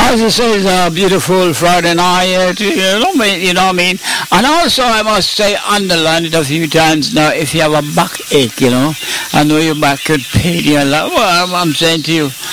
As I say, it's a beautiful Friday night, you know what I mean? And also, I must say, underline it a few times now, if you have a backache, I know your back could pain you a lot. Well, I'm saying to you,